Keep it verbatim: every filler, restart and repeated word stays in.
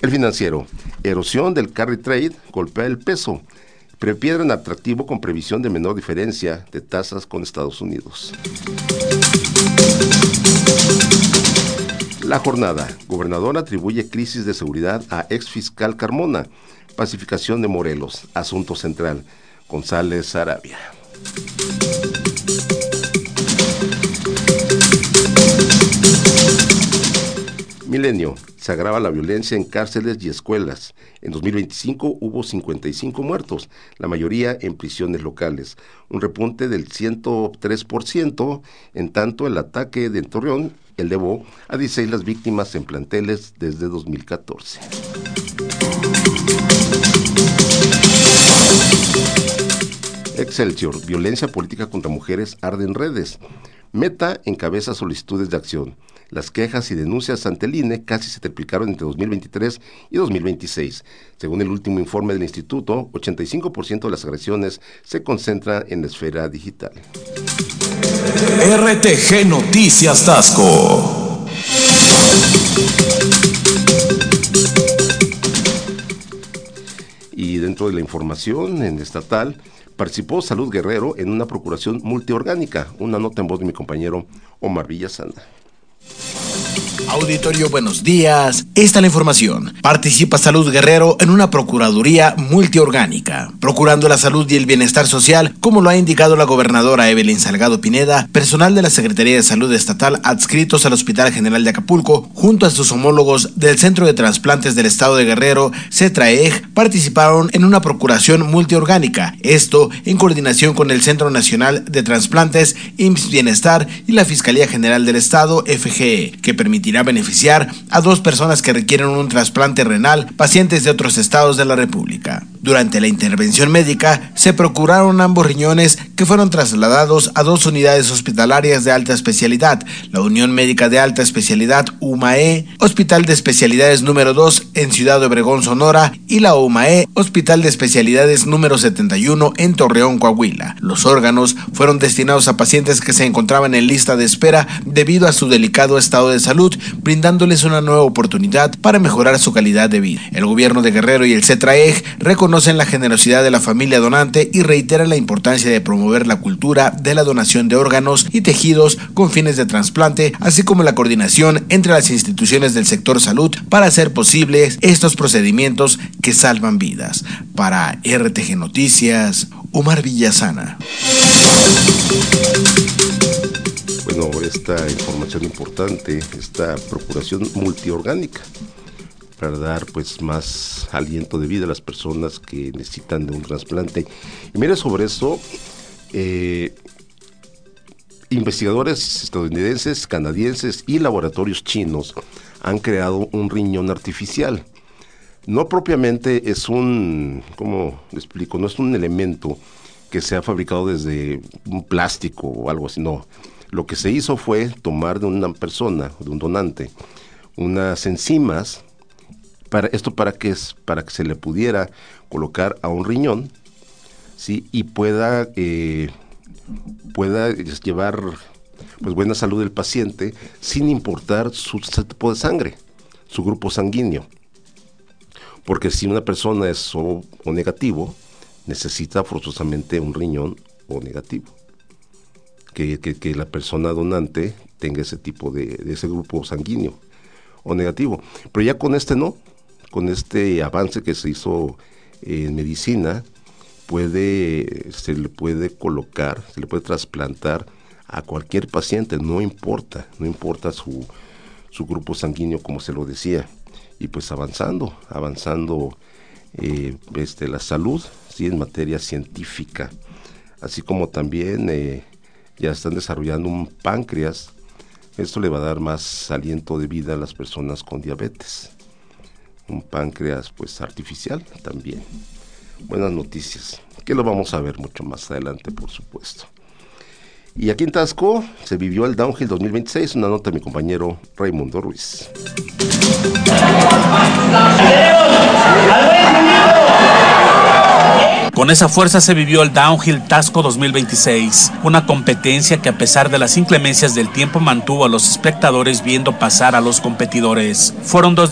El Financiero, erosión del carry trade golpea el peso, prefieren atractivo con previsión de menor diferencia de tasas con Estados Unidos. La Jornada, gobernador atribuye crisis de seguridad a exfiscal Carmona, pacificación de Morelos, asunto central, González Arabia. Milenio, se agrava la violencia en cárceles y escuelas. En dos mil veinticinco hubo cincuenta y cinco muertos, la mayoría en prisiones locales, un repunte del ciento tres por ciento, en tanto el ataque de Torreón elevó a dieciséis las víctimas en planteles desde dos mil catorce. Excelsior, violencia política contra mujeres arde en redes. Meta encabeza solicitudes de acción. Las quejas y denuncias ante el I N E casi se triplicaron entre dos mil veintitrés y dos mil veintiséis. Según el último informe del instituto, ochenta y cinco por ciento de las agresiones se concentran en la esfera digital. R T G Noticias Tasco. Y dentro de la información en estatal, participó Salud Guerrero en una procuración multiorgánica. Una nota en voz de mi compañero Omar Villasana. Auditorio, buenos días. Esta es la información. Participa Salud Guerrero en una procuraduría multiorgánica, procurando la salud y el bienestar social, como lo ha indicado la gobernadora Evelyn Salgado Pineda. Personal de la Secretaría de Salud Estatal adscritos al Hospital General de Acapulco, junto a sus homólogos del Centro de Trasplantes del Estado de Guerrero, CETRAEG, participaron en una procuración multiorgánica. Esto en coordinación con el Centro Nacional de Trasplantes, I M S S Bienestar y la Fiscalía General del Estado, F G E, que permitirá beneficiar a dos personas que requieren un trasplante renal, pacientes de otros estados de la República. Durante la intervención médica, se procuraron ambos riñones que fueron trasladados a dos unidades hospitalarias de alta especialidad, la Unión Médica de Alta Especialidad U M A E, Hospital de Especialidades número dos en Ciudad Obregón, Sonora, y la U M A E, Hospital de Especialidades número setenta y uno en Torreón, Coahuila. Los órganos fueron destinados a pacientes que se encontraban en lista de espera debido a su delicado estado de salud, brindándoles una nueva oportunidad para mejorar su calidad de vida. El gobierno de Guerrero y el CETRAEG reconocen la generosidad de la familia donante y reiteran la importancia de promover la cultura de la donación de órganos y tejidos con fines de trasplante, así como la coordinación entre las instituciones del sector salud para hacer posibles estos procedimientos que salvan vidas. Para R T G Noticias, Omar Villasana. Bueno, esta información importante, esta procuración multiorgánica, para dar pues más aliento de vida a las personas que necesitan de un trasplante. Y mire, sobre eso, eh, investigadores estadounidenses, canadienses y laboratorios chinos han creado un riñón artificial. No propiamente es un, ¿cómo le explico? No es un elemento que se ha fabricado desde un plástico o algo así, no. Lo que se hizo fue tomar de una persona, de un donante, unas enzimas, para esto para que es para que se le pudiera colocar a un riñón, sí, y pueda eh, pueda llevar pues buena salud del paciente sin importar su tipo de sangre, su grupo sanguíneo, porque si una persona es O, o negativo, necesita forzosamente un riñón O negativo. Que, que, que la persona donante tenga ese tipo de, de ese grupo sanguíneo o negativo. Pero ya con este no, con este avance que se hizo en medicina, puede, se le puede colocar, se le puede trasplantar a cualquier paciente, no importa, no importa su, su grupo sanguíneo, como se lo decía. Y pues avanzando, avanzando eh, este, la salud, sí, en materia científica, así como también eh, ya están desarrollando un páncreas. Esto le va a dar más aliento de vida a las personas con diabetes. Un páncreas pues artificial también. Buenas noticias, que lo vamos a ver mucho más adelante, por supuesto. Y aquí en Tasco se vivió el Downhill dos mil veintiséis, una nota de mi compañero Raimundo Ruiz. Con esa fuerza se vivió el Downhill Tasco dos mil veintiséis, una competencia que a pesar de las inclemencias del tiempo mantuvo a los espectadores viendo pasar a los competidores. Fueron dos